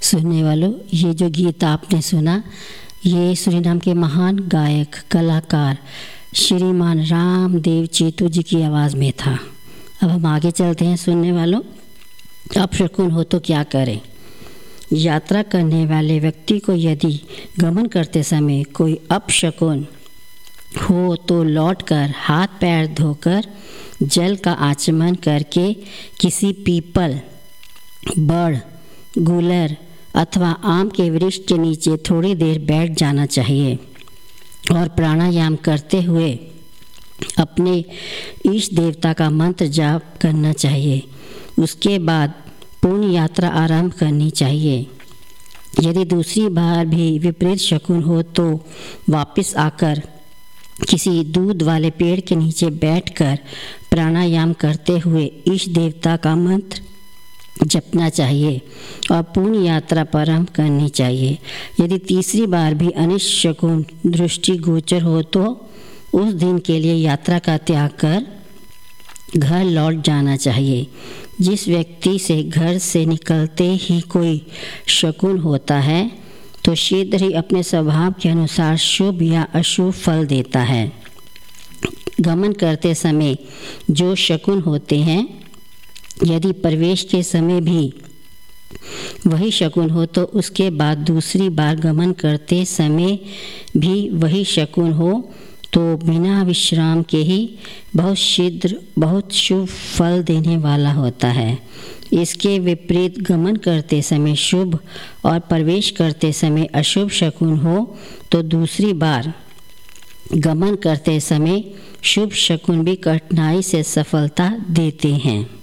सुनने वालों, ये जो गीत आपने सुना ये सूरीनाम के महान गायक कलाकार श्रीमान रामदेव चेतू जी की आवाज़ में था। अब हम आगे चलते हैं। सुनने वालों, अपशकुन हो तो क्या करें। यात्रा करने वाले व्यक्ति को यदि गमन करते समय कोई अपशकुन हो तो लौटकर हाथ पैर धोकर जल का आचमन करके किसी पीपल, बड़, गूलर अथवा आम के वृक्ष के नीचे थोड़ी देर बैठ जाना चाहिए और प्राणायाम करते हुए अपने ईष्ट देवता का मंत्र जाप करना चाहिए। उसके बाद पूर्ण यात्रा आरंभ करनी चाहिए। यदि दूसरी बार भी विपरीत शकुन हो तो वापस आकर किसी दूध वाले पेड़ के नीचे बैठकर प्राणायाम करते हुए ईष्ट देवता का मंत्र जपना चाहिए और पूर्ण यात्रा प्रारंभ करनी चाहिए। यदि तीसरी बार भी अनिष्ट शकुन दृष्टि गोचर हो तो उस दिन के लिए यात्रा का त्याग कर घर लौट जाना चाहिए। जिस व्यक्ति से घर से निकलते ही कोई शकुन होता है तो शीघ्र ही अपने स्वभाव के अनुसार शुभ या अशुभ फल देता है। गमन करते समय जो शकुन होते हैं, यदि प्रवेश के समय भी वही शकुन हो तो उसके बाद दूसरी बार गमन करते समय भी वही शकुन हो तो बिना विश्राम के ही बहुत शीघ्र बहुत शुभ फल देने वाला होता है। इसके विपरीत गमन करते समय शुभ और प्रवेश करते समय अशुभ शकुन हो तो दूसरी बार गमन करते समय शुभ शकुन भी कठिनाई से सफलता देते हैं।